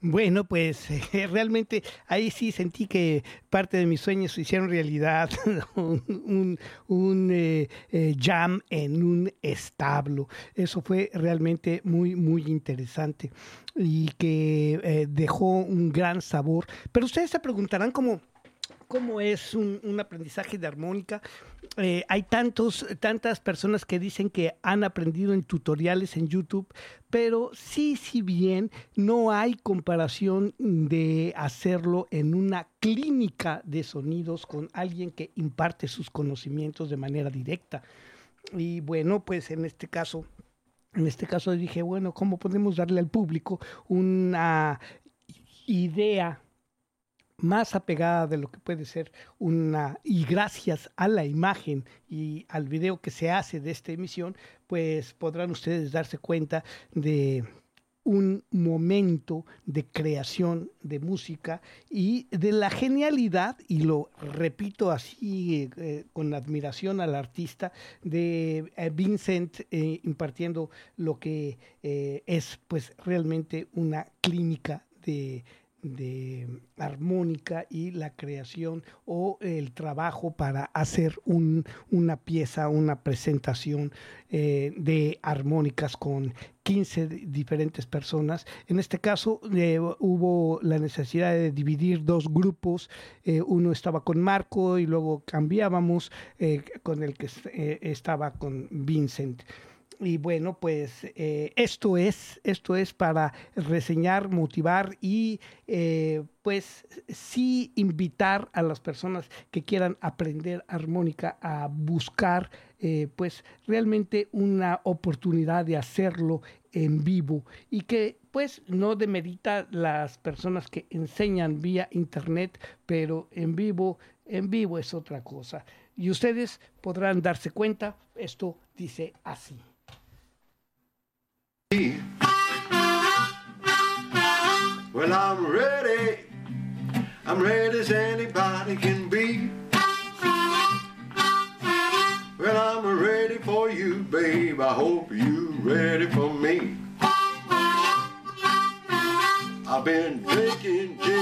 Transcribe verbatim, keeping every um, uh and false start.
Bueno, pues eh, realmente ahí sí sentí que parte de mis sueños se hicieron realidad, un, un- un, eh, eh, jam en un establo. Eso fue realmente muy, muy interesante y que eh, dejó un gran sabor. Pero ustedes se preguntarán cómo, cómo es un, un aprendizaje de armónica. Eh, hay tantos, tantas personas que dicen que han aprendido en tutoriales en YouTube, pero sí, si bien no hay comparación de hacerlo en una clínica de sonidos con alguien que imparte sus conocimientos de manera directa. Y bueno, pues en este caso, en este caso dije, bueno, ¿cómo podemos darle al público una idea más apegada de lo que puede ser una, y gracias a la imagen y al video que se hace de esta emisión, pues podrán ustedes darse cuenta de un momento de creación de música y de la genialidad, y lo repito así eh, con admiración al artista, de eh, Vincent eh, impartiendo lo que eh, es pues realmente una clínica de de armónica y la creación o el trabajo para hacer un, una pieza, una presentación eh, de armónicas con quince diferentes personas. En este caso eh, hubo la necesidad de dividir dos grupos. Eh, uno estaba con Marco y luego cambiábamos eh, con el que eh, estaba con Vincent. Y bueno, pues eh, esto es, esto es para reseñar, motivar y eh, pues sí invitar a las personas que quieran aprender armónica a buscar eh, pues realmente una oportunidad de hacerlo en vivo y que pues no demerita las personas que enseñan vía internet, pero en vivo, en vivo es otra cosa. Y ustedes podrán darse cuenta, esto dice así. Well, I'm ready. I'm ready as anybody can be. Well, I'm ready for you, babe. I hope you're ready for me. I've been drinking gin.